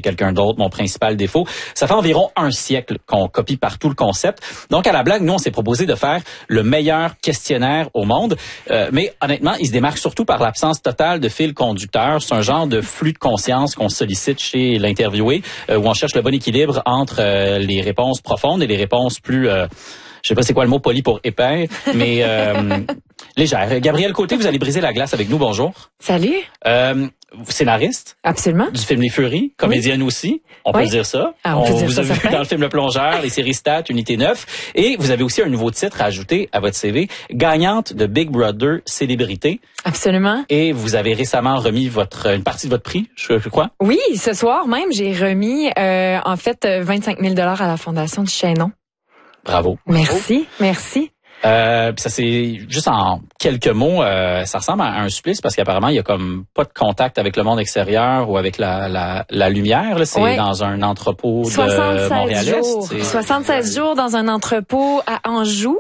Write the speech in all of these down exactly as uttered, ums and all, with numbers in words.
quelqu'un d'autre, mon principal défaut. Ça fait environ un siècle qu'on copie partout le concept. Donc, à la blague, nous, on s'est proposé de faire le meilleur questionnaire au monde. Euh, mais honnêtement, il se démarque surtout par l'absence totale de fil conducteur. C'est un genre de flux de conscience qu'on sollicite chez l'interviewé, euh, où on cherche le bon équilibre entre euh, les réponses profondes et les réponses plus... Euh, je sais pas c'est quoi le mot poli pour épais, mais euh, légère. Gabrielle Côté, vous allez briser la glace avec nous. Bonjour. Salut. Euh, scénariste. Absolument. Du film Les Furies, comédienne oui. aussi. On oui. peut dire ça. Ah, on, on peut dire vous ça, a vu certain. dans le film Le Plongeur, les séries Stat, Unité neuf. Et vous avez aussi un nouveau titre à ajouter à votre C V. Gagnante de Big Brother Célébrité. Absolument. Et vous avez récemment remis votre une partie de votre prix, je, je crois. Oui, ce soir même, j'ai remis euh, en fait vingt-cinq mille dollars à la Fondation du Chaînon. Bravo. Merci, merci. Euh, puis ça c'est juste en quelques mots, euh, ça ressemble à un supplice parce qu'apparemment il y a comme pas de contact avec le monde extérieur ou avec la la, la lumière. Là, c'est ouais. dans un entrepôt de Montréal-Est. soixante-seize jours dans un entrepôt à Anjou,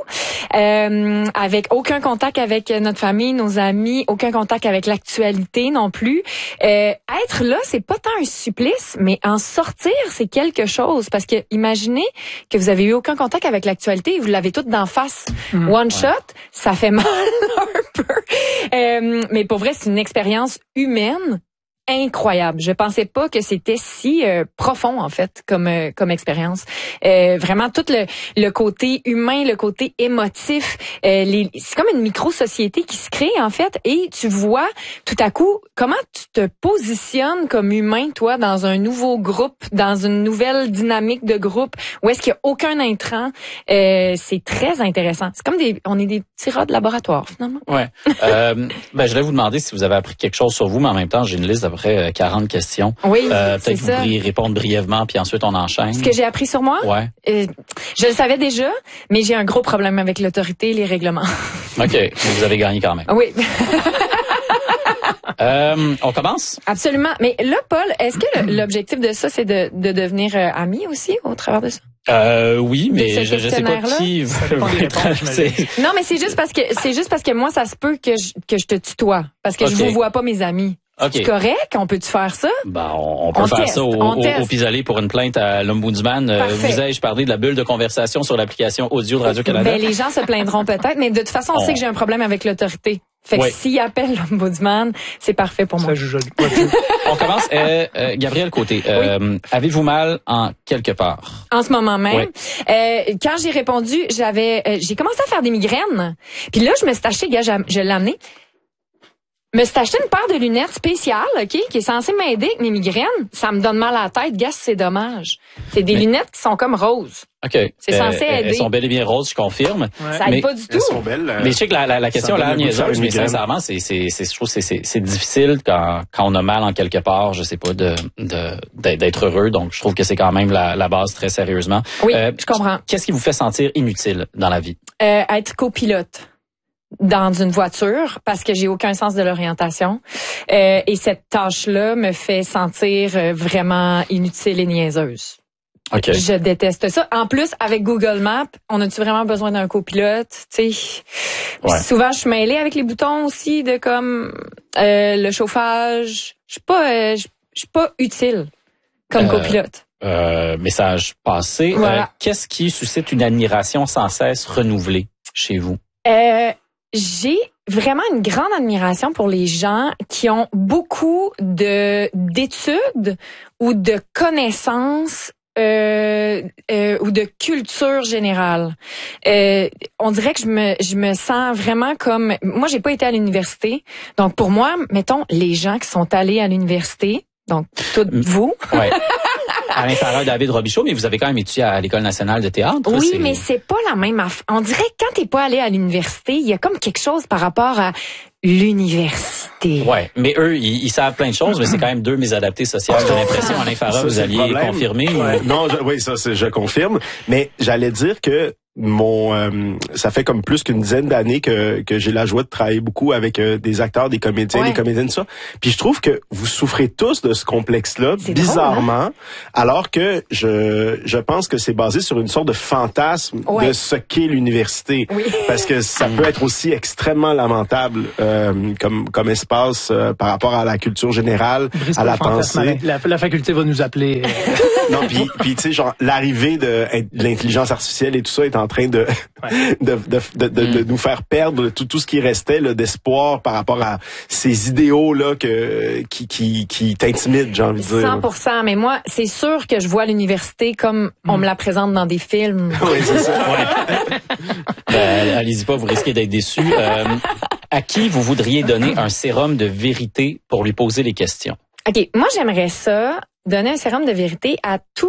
euh, avec aucun contact avec notre famille, nos amis, aucun contact avec l'actualité non plus. Euh, être là, c'est pas tant un supplice, mais en sortir, c'est quelque chose. Parce que imaginez que vous avez eu aucun contact avec l'actualité et vous l'avez toute d'en face. Mmh, One shot, ouais. ça fait mal un peu. Euh, mais pour vrai, c'est une expérience humaine incroyable. Je pensais pas que c'était si euh, profond en fait comme euh, comme expérience. Euh, vraiment tout le le côté humain, le côté émotif, euh, les, c'est comme une micro-société qui se crée en fait et tu vois tout à coup comment tu te positionnes comme humain toi dans un nouveau groupe, dans une nouvelle dynamique de groupe où est-ce qu'il y a aucun intrant. Euh, c'est très intéressant. C'est comme des on est des petits rats de laboratoire finalement. Ouais. euh, ben je vais vous demander si vous avez appris quelque chose sur vous, mais en même temps, j'ai une liste d'à peu près quarante questions. Oui, euh, peut-être c'est vous pourriez répondre brièvement, puis ensuite on enchaîne. Ce que j'ai appris sur moi? Ouais. Euh, je le savais déjà, mais j'ai un gros problème avec l'autorité et les règlements. OK. Vous avez gagné quand même. Oui. euh, on commence? Absolument. Mais là, Paul, est-ce que l'objectif de ça, c'est de, de devenir euh, ami aussi au travers de ça? Euh, oui, mais je, je sais pas qui veut être... Non, mais c'est juste parce que c'est juste parce que moi, ça se peut que je, que je te tutoie. Parce que okay. je vous vois pas mes amis. Okay. C'est correct? On peut-tu faire ça? Ben, on, on peut on faire teste, ça au, au, au pis-aller pour une plainte à l'Ombudsman. Euh, vous ai-je parlé de la bulle de conversation sur l'application audio de Radio-Canada? Ben, les gens se plaindront peut-être, mais de toute façon, on, on sait que j'ai un problème avec l'autorité. Fait que oui. s'il appelle l'Ombudsman, c'est parfait pour moi. Ça joue joli. On commence. Euh, euh, Gabrielle Côté, euh, oui. avez-vous mal en quelque part? En ce moment même. Oui. Euh, quand j'ai répondu, j'avais, euh, j'ai commencé à faire des migraines. Puis là, je me suis acheté, gars, je l'ai amené. Me suis acheté une paire de lunettes spéciales, OK, qui est censée m'aider avec mes migraines. Ça me donne mal à la tête. Gars, c'est dommage. C'est des mais... lunettes qui sont comme roses. OK. C'est euh, censé aider. Elles sont bel et bien roses, je confirme. Ouais. Ça aide pas du tout. Elles sont belles. Euh, mais je sais que la, la, la question là, niaiseuse, mais sincèrement, c'est, c'est, c'est, je trouve que c'est, c'est difficile quand, quand on a mal en quelque part, je sais pas, de, de, d'être heureux. Donc, je trouve que c'est quand même la, la base très sérieusement. Oui, euh, je comprends. Qu'est-ce qui vous fait sentir inutile dans la vie? Euh, être copilote dans une voiture parce que j'ai aucun sens de l'orientation euh, et cette tâche-là me fait sentir euh, vraiment inutile et niaiseuse. Okay. Je déteste ça. En plus, avec Google Maps, on a-tu vraiment besoin d'un copilote? Tu sais, ouais. Souvent, je suis mêlée avec les boutons aussi de comme euh, le chauffage. Je suis pas, euh, je suis pas utile comme euh, copilote. Euh, message passé. Voilà. Euh, qu'est-ce qui suscite une admiration sans cesse renouvelée chez vous? Euh, J'ai vraiment une grande admiration pour les gens qui ont beaucoup de d'études ou de connaissances euh, euh, ou de culture générale. Euh, on dirait que je me je me sens vraiment comme moi j'ai pas été à l'université. Donc pour moi, mettons les gens qui sont allés à l'université, donc toutes vous. Ouais. Alain Farah, David Robichaud, mais vous avez quand même étudié à l'École nationale de théâtre. Oui, c'est... mais c'est pas la même affaire. On dirait que quand t'es pas allé à l'université, il y a comme quelque chose par rapport à l'université. Ouais, mais eux, ils, ils savent plein de choses, mais c'est quand même deux mésadaptés sociales. J'ai l'impression, Alain Farah, vous alliez confirmer. Ouais. Ou... Non, je, oui, ça, c'est, je confirme. Mais j'allais dire que mon euh, ça fait comme plus qu'une dizaine d'années que que j'ai la joie de travailler beaucoup avec euh, des acteurs, des comédiens, ouais. des comédiennes, tout ça. Puis je trouve que vous souffrez tous de ce complexe-là, c'est bizarrement, drôle, hein? alors que je je pense que c'est basé sur une sorte de fantasme ouais. de ce qu'est l'université, oui. parce que ça peut être aussi extrêmement lamentable euh, comme comme espace euh, par rapport à la culture générale, Brise à la fantasme, pensée. La, la faculté va nous appeler. Non, puis puis tu sais genre l'arrivée de, de l'intelligence artificielle et tout ça est en train de ouais. de, de, de, de, mm. de nous faire perdre tout tout ce qui restait là, d'espoir par rapport à ces idéaux là que qui qui qui t'intimident, j'ai envie de dire. cent pour cent, mais moi c'est sûr que je vois l'université comme mm. on me la présente dans des films. Oui, c'est ça. Ouais. ben, allez-y pas, vous risquez d'être déçus. Euh, à qui vous voudriez donner un sérum de vérité pour lui poser les questions? OK, moi j'aimerais ça donner un sérum de vérité à tout.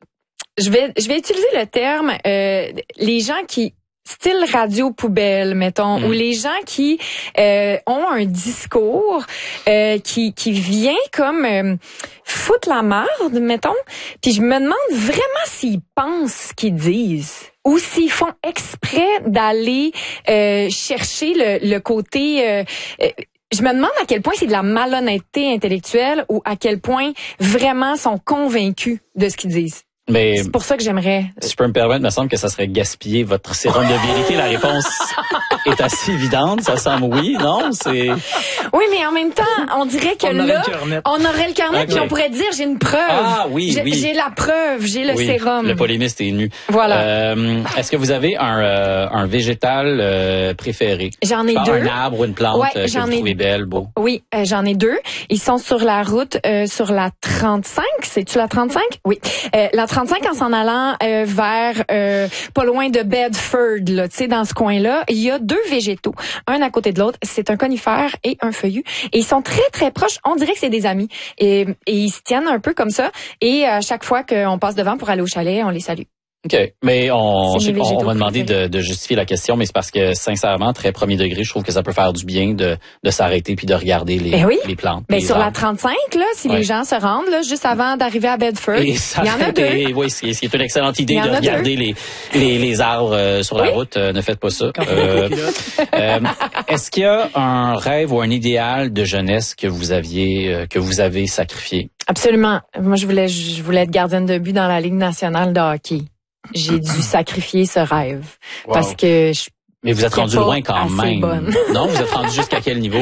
Je vais je vais utiliser le terme euh, les gens qui style radio poubelle, mettons, mmh. ou les gens qui euh, ont un discours euh, qui qui vient comme euh, foutre la merde, mettons. Puis je me demande vraiment s'ils pensent ce qu'ils disent ou s'ils font exprès d'aller euh, chercher le, le côté euh, euh, je me demande à quel point c'est de la malhonnêteté intellectuelle ou à quel point vraiment sont convaincus de ce qu'ils disent. Mais c'est pour ça que j'aimerais. Si je peux me permettre, il me semble que ça serait gaspiller votre sérum de vérité. La réponse est assez évidente. Ça semble oui, non? C'est. Oui, mais en même temps, on dirait que on là, aurait on aurait le carnet, okay. puis on pourrait dire j'ai une preuve. Ah oui, j'ai, oui. J'ai la preuve, j'ai le oui, sérum. Le polémiste est nu. Voilà. Euh, est-ce que vous avez un euh, un végétal euh, préféré? J'en ai Enfin, deux. Un arbre ou une plante ouais, euh, que j'en vous ai... trouvez belle, beau? Oui, euh, j'en ai deux. Ils sont sur la route, euh, sur la trente-cinq. C'est-tu la trente-cinq? Oui. Euh, la trente-cinq en s'en allant Euh, vers euh, pas loin de Bedford, là, tu sais, dans ce coin-là, il y a deux végétaux, un à côté de l'autre. C'est un conifère et un feuillu, et ils sont très très proches. On dirait que c'est des amis, et, et ils se tiennent un peu comme ça. Et à chaque fois qu'on passe devant pour aller au chalet, on les salue. OK. Mais on, je sais, on, on va demander de, de justifier la question, mais c'est parce que, sincèrement, très premier degré, je trouve que ça peut faire du bien de, de s'arrêter puis de regarder les, ben oui. les plantes. Ben les sur arbres. la trente-cinq, là, si ouais. les gens se rendent, là, juste avant d'arriver à Bedford, il y en a deux. Et, oui, c'est, c'est une excellente idée de regarder les, les, les arbres euh, sur la oui. route. Euh, ne faites pas ça. Euh, euh, est-ce qu'il y a un rêve ou un idéal de jeunesse que vous aviez, euh, que vous avez sacrifié? Absolument. Moi, je voulais, je voulais être gardienne de but dans la Ligue nationale de hockey. J'ai dû sacrifier ce rêve wow. parce que je mais vous êtes rendu loin quand même. Bonne. Non, vous êtes rendu jusqu'à quel niveau?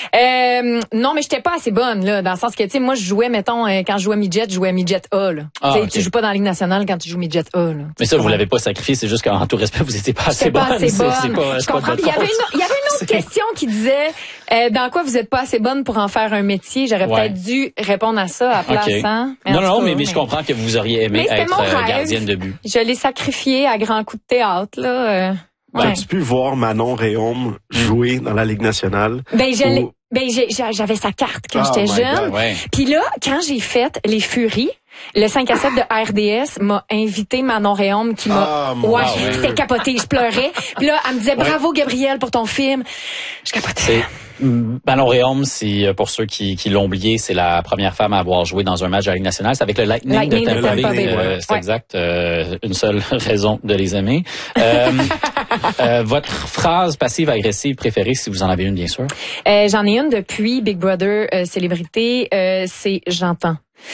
Euh, non, mais j'étais pas assez bonne là, dans le sens que tu sais, moi je jouais, mettons, quand je jouais midget, je jouais midget A. Là. Ah, okay. Tu joues pas dans la Ligue nationale quand tu joues midget A. Là. Mais ça, vous l'avez pas sacrifié, c'est juste qu'en tout respect, vous étiez pas assez bonne. Pas assez bonne. C'est, c'est pas, je comprends. Il y avait une, il y avait une autre question qui disait euh, dans quoi vous êtes pas assez bonne pour en faire un métier. J'aurais ouais. peut-être dû répondre à ça à place. Okay. Hein? Non, non, mais, mais je comprends que vous auriez aimé être euh, gardienne de but. Je l'ai sacrifié à grands coups de théâtre là. Euh, ouais. As-tu pu voir Manon Réaume jouer dans la Ligue nationale? Ben je l'ai. Ben j'ai, j'avais sa carte quand oh j'étais jeune. Ouais. Puis là, quand j'ai fait les Furies, le cinq à sept de R D S m'a invité Manon Réaume qui m'a oh, ouais, c'était capoté, je pleurais. Puis là, elle me disait bravo ouais. Gabrielle pour ton film. Je capotais. C'est... Manon Réaume, c'est pour ceux qui, qui l'ont oublié, c'est la première femme à avoir joué dans un match de la Ligue nationale. C'est avec le Lightning, Lightning de Tampa Bay. Euh, ouais. C'est exact. Euh, une seule raison de les aimer. Euh, euh, votre phrase passive-agressive préférée, si vous en avez une, bien sûr? Euh, j'en ai une depuis Big Brother euh, Célébrité. Euh, c'est « J'entends ».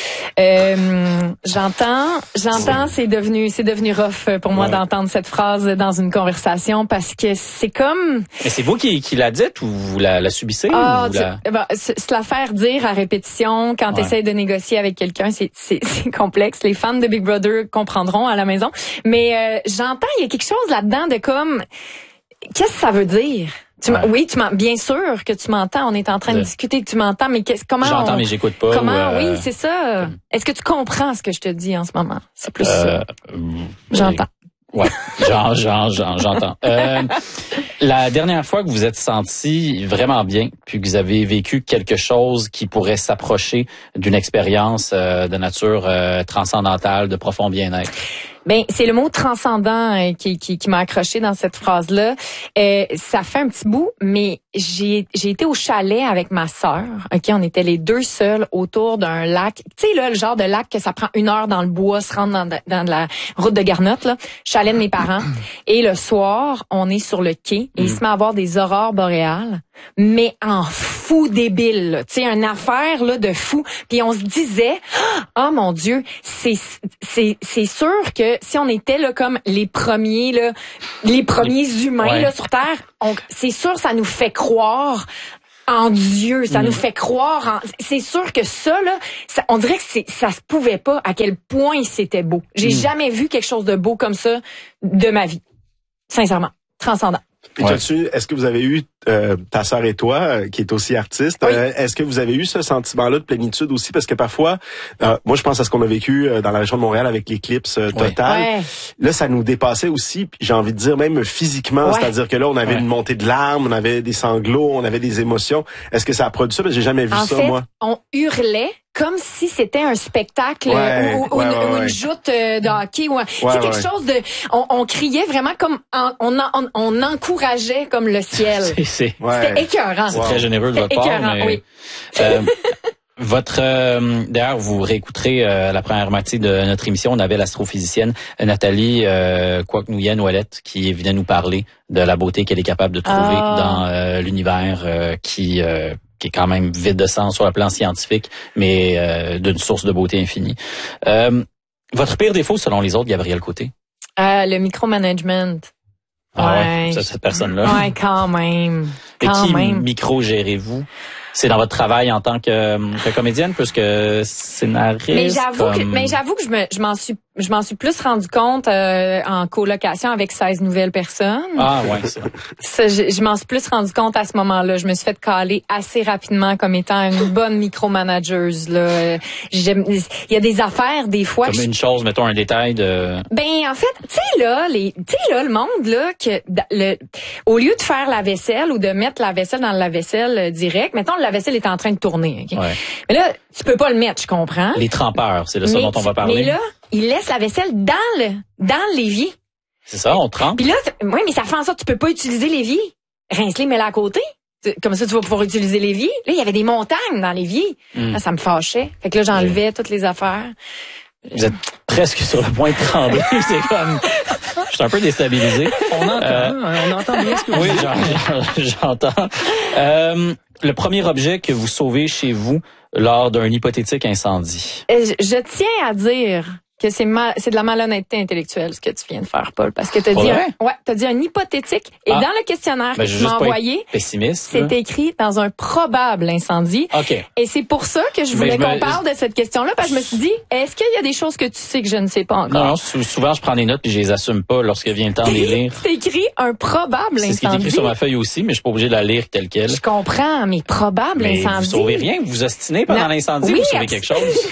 Euh, j'entends, j'entends, c'est devenu, c'est devenu rough pour moi ouais. d'entendre cette phrase dans une conversation parce que c'est comme. Mais c'est vous qui, qui la dites ou vous la, la subissez? Ah, ou la... ben, c'est, c'est la faire dire à répétition quand ouais. tu essaies de négocier avec quelqu'un, c'est, c'est, c'est complexe. Les fans de Big Brother comprendront à la maison. Mais euh, j'entends, il y a quelque chose là-dedans de comme, qu'est-ce que ça veut dire? Tu ouais. Oui, tu m'en, bien sûr que tu m'entends. On est en train de, de discuter, que tu m'entends, mais comment J'entends, on, mais j'écoute pas. Comment euh... Oui, c'est ça. Est-ce que tu comprends ce que je te dis en ce moment C'est plus euh, ça. J'entends. Ouais, j'en, j'en, j'en, j'entends. Euh, la dernière fois que vous êtes senti vraiment bien, puis que vous avez vécu quelque chose qui pourrait s'approcher d'une expérience euh, de nature euh, transcendantale, de profond bien-être. Ben, c'est le mot transcendant euh, qui, qui, qui m'a accroché dans cette phrase-là. Euh, ça fait un petit bout, mais j'ai, j'ai été au chalet avec ma sœur. Ok, on était les deux seuls autour d'un lac. Tu sais là, le genre de lac que ça prend une heure dans le bois, se rendre dans, dans la route de Garnotte, là. Chalet de mes parents. Et le soir, on est sur le quai et il se met à avoir des aurores boréales, mais en fou débile. Tu sais, une affaire là de fou. Puis on se disait, oh mon Dieu, c'est c'est c'est sûr que si on était là comme les premiers là, les premiers humains ouais. là sur Terre, on, c'est sûr ça nous fait croire en Dieu, ça mmh. nous fait croire en... C'est sûr que ça, là, ça, on dirait que c'est, ça se pouvait pas à quel point c'était beau. J'ai mmh. jamais vu quelque chose de beau comme ça de ma vie. Sincèrement. Transcendant. Et ouais. tu, est-ce que vous avez eu, euh, ta sœur et toi, euh, qui est aussi artiste, oui. euh, est-ce que vous avez eu ce sentiment-là de plénitude aussi? Parce que parfois, euh, moi je pense à ce qu'on a vécu euh, dans la région de Montréal avec l'éclipse euh, totale. Ouais. Là, ça nous dépassait aussi, puis j'ai envie de dire même physiquement, ouais. c'est-à-dire que là, on avait ouais. une montée de larmes, on avait des sanglots, on avait des émotions. Est-ce que ça a produit ça? Parce que j'ai jamais vu en ça, fait, moi. On hurlait comme si c'était un spectacle ouais, ou, ou, ouais, une, ouais, ou une ouais. joute de hockey ou un, c'est ouais, quelque ouais. chose de on, on criait vraiment comme en, on, on on encourageait comme le ciel. c'est, c'est, ouais. C'était écœurant. C'est wow. très généreux de votre part. Écœurant, mais, oui. euh, votre euh, d'ailleurs vous réécouterez euh, la première moitié de notre émission, on avait l'astrophysicienne Nathalie euh, Kwok-Nguyen-Ouellette qui venait nous parler de la beauté qu'elle est capable de trouver oh. dans euh, l'univers euh, qui euh, qui est quand même vide de sens sur le plan scientifique, mais euh, d'une source de beauté infinie. Euh, votre pire défaut, selon les autres, Gabrielle Côté? Euh, le micromanagement. Ah ouais, ouais. c'est cette personne-là. Ouais, quand même. Et quand qui même. micro-gérez-vous? C'est dans votre travail en tant que, que comédienne plus que scénariste. Mais j'avoue comme... que, mais j'avoue que je me, je m'en suis, je m'en suis plus rendu compte euh, en colocation avec seize nouvelles personnes. Ah ouais, ça. ça je, je m'en suis plus rendu compte à ce moment-là. Je me suis fait caler assez rapidement comme étant une bonne micromanageuse. Là, il y a des affaires des fois. Comme je... une chose, mettons un détail de. Ben en fait, tu sais là, les, tu sais là, le monde là que le, au lieu de faire la vaisselle ou de mettre la vaisselle dans le lave-vaisselle euh, direct, mettons la vaisselle est en train de tourner. Okay? Ouais. Mais là, tu peux pas le mettre, je comprends. Les trempeurs, c'est de ça dont on va parler. Mais là, il laisse la vaisselle dans le dans l'évier. C'est ça, on trempe. Puis là, oui, mais ça fait en sorte que tu peux pas utiliser l'évier. Rince-les, mets-les à côté. Comme ça, tu vas pouvoir utiliser l'évier. Là, il y avait des montagnes dans l'évier. Mm. Là, ça me fâchait. Fait que là, j'enlevais oui. toutes les affaires. Vous êtes presque sur le point de trembler. C'est comme... Je suis un peu déstabilisé. On entend, euh... on entend bien ce que vous oui, dites. j'entends. Euh, le premier objet que vous sauvez chez vous lors d'un hypothétique incendie. Je, je tiens à dire que c'est mal, c'est de la malhonnêteté intellectuelle ce que tu viens de faire, Paul, parce que t'as dit, un, ouais, t'as dit un hypothétique et ah, dans le questionnaire ben que tu m'as envoyé, c'est écrit dans un probable incendie. Okay. Et c'est pour ça que je voulais ben, je qu'on me... parle de cette question-là, parce que je me suis dit, est-ce qu'il y a des choses que tu sais que je ne sais pas encore? Non, non, souvent je prends des notes et je les assume pas lorsque vient le temps de les lire. C'est écrit un probable c'est incendie. C'est ce qui est écrit sur ma feuille aussi, mais je suis pas obligé de la lire telle quelle. Je comprends, mais probable mais incendie. Vous sauvez rien, vous vous ostinez pendant non. l'incendie, oui, vous sauvez quelque chose.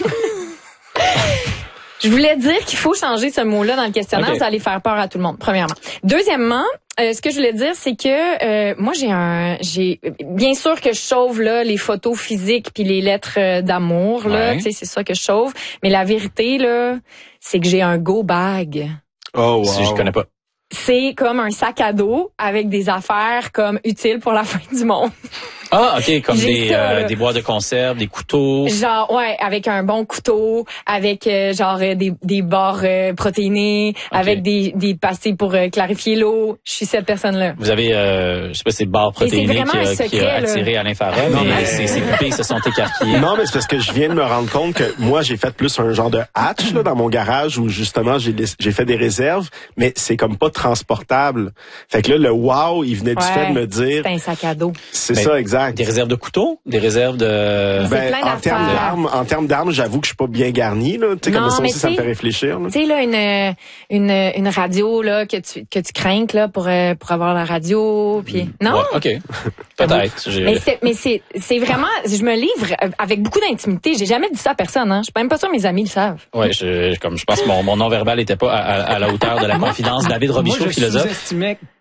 Je voulais dire qu'il faut changer ce mot-là dans le questionnaire, okay. Ça allait faire peur à tout le monde, premièrement. Deuxièmement, euh, ce que je voulais dire, c'est que euh, moi j'ai un, j'ai bien sûr que je sauve là les photos physiques puis les lettres euh, d'amour là, ouais. Tu sais, c'est ça que je sauve. Mais la vérité là, c'est que j'ai un go bag. Oh wow. Si je connais pas. C'est comme un sac à dos avec des affaires comme utiles pour la fin du monde. Ah, OK, comme des, ça, euh, des boîtes de conserve, des couteaux. Genre, ouais, avec un bon couteau, avec euh, genre euh, des, des barres euh, protéinées, okay. Avec des, des pastilles pour euh, clarifier l'eau. Je suis cette personne-là. Vous avez, euh, je sais pas, ces barres protéinées qui, euh, qui a attiré à l'infrarouge, mais, mais ces, ces poupées se sont écarquillées. Non, mais c'est parce que je viens de me rendre compte que moi, j'ai fait plus un genre de hatch là, dans mon garage où justement, j'ai, j'ai fait des réserves, mais c'est comme pas transportable. Fait que là, le wow, il venait du ouais, fait de me dire... C'est un sac à dos. C'est mais, ça, exact. Des réserves de couteaux, des réserves de. Ben, en termes d'armes, en termes d'armes, j'avoue que je suis pas bien garni là. Tu sais comme ça aussi, ça me fait réfléchir. Tu sais là une une une radio là que tu que tu crains là pour pour avoir la radio puis non. Ouais, ok. Peut-être. Mais c'est mais c'est c'est vraiment je me livre avec beaucoup d'intimité. J'ai jamais dit ça à personne. Hein. Je suis même pas sûre mes amis le savent. Ouais, je comme je pense que mon mon non verbal était pas à, à, à la hauteur de la confidence. David Robichaud, Moi, je philosophe. sous-estimais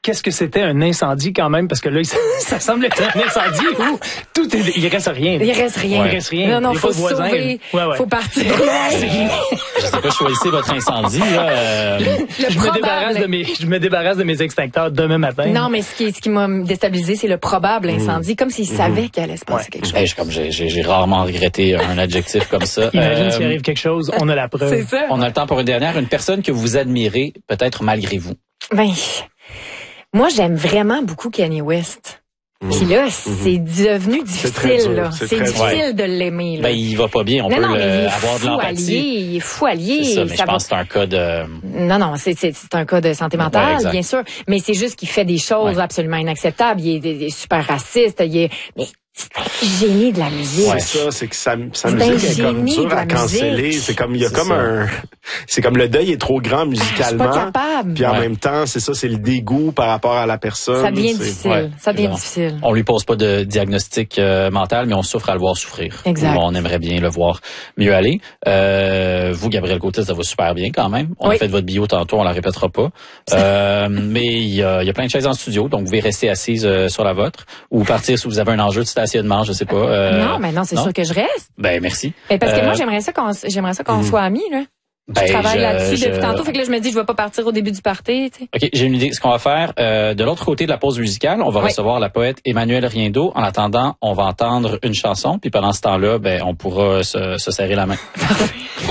qu'est-ce que c'était un incendie quand même, parce que là, ça, ça semble être un incendie où tout est, il reste rien. Il reste rien. Ouais. Il reste rien. Non, non, Il y a faut pas de voisins. sauver. Ouais, ouais. Faut partir. Je sais pas, choisissez votre incendie, là. Euh... Le Je me débarrasse de mes, je me débarrasse de mes extincteurs demain matin. Non, mais ce qui, ce qui m'a déstabilisé, c'est le probable incendie, comme s'il savait qu'il allait se passer Ouais. quelque chose. Hey, je- comme j'ai, j'ai, j'ai rarement regretté un adjectif comme ça. Imagine Euh, s'il arrive quelque chose, on a la preuve. C'est ça. On a le temps pour une dernière. Une personne que vous admirez, peut-être malgré vous. Ben, moi, j'aime vraiment beaucoup Kanye West. Puis là, c'est devenu C'est très difficile, dur, là. c'est C'est très difficile de l'aimer, là. Ben, il va pas bien. On non, peut non, le- mais il est avoir de fou allié. l'empathie. Il est fou allié. C'est ça, mais Ça je pense va- que c'est un cas de... Non, non, c'est, c'est, c'est un cas de santé Ouais, mentale, exact. bien sûr. Mais c'est juste qu'il fait des choses Ouais. absolument inacceptables. Il est, il est super raciste. Il est, mais c'est un génie de la musique. Ouais. C'est ça, c'est que sa, sa C'est musique un est comme génie dure de la à canceller. musique. C'est comme, il y a C'est comme ça. un, c'est comme le deuil est trop grand Je suis musicalement. pas capable. Puis en Ouais. même temps, c'est ça, c'est le dégoût par rapport à la personne. Ça devient C'est- difficile. ouais, ça devient non. difficile. On lui pose pas de diagnostic euh, mental, mais on souffre à le voir souffrir. Exact. On aimerait bien le voir mieux aller. Euh, vous, Gabriel Côté, ça va super bien quand même. On Oui. a fait votre bio tantôt, on la répétera pas. Euh, mais il y a, il y a plein de chaises en studio, donc vous pouvez rester assise euh, sur la vôtre ou partir si vous avez un enjeu de stationnement, je sais pas. Euh, non, mais non, c'est sûr que je reste. Ben merci. Mais parce que Euh, moi, j'aimerais ça qu'on, j'aimerais ça qu'on Mm. soit amis, là. ben, Je travaille je- là-dessus je- depuis tantôt. Fait que là, je me dis, je vais pas partir au début du party, tu sais. OK, j'ai une idée. Ce qu'on va faire, euh, de l'autre côté de la pause musicale, on va Oui. recevoir la poète Emmanuelle Riendeau. En attendant, on va entendre une chanson, puis pendant ce temps-là, ben, on pourra se, se serrer la main.